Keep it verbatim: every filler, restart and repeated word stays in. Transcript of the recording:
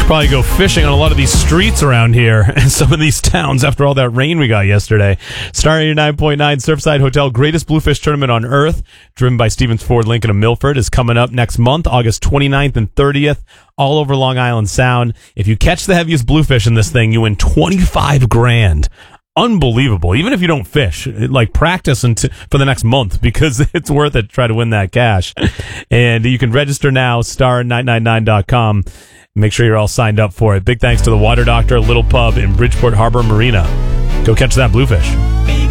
Probably go fishing on a lot of these streets around here and some of these towns after all that rain we got yesterday. Star eighty-nine point nine Surfside Hotel, greatest bluefish tournament on earth, driven by Stevens Ford, Lincoln, and Milford, is coming up next month, August twenty-ninth and thirtieth, all over Long Island Sound. If you catch the heaviest bluefish in this thing, you win twenty-five grand. Unbelievable. Even if you don't fish, like practice until, for the next month, because it's worth it to try to win that cash. And you can register now, star nine nine nine dot com. Make sure you're all signed up for it. Big thanks to the Water Doctor, Little Pub in Bridgeport Harbor Marina. Go catch that bluefish.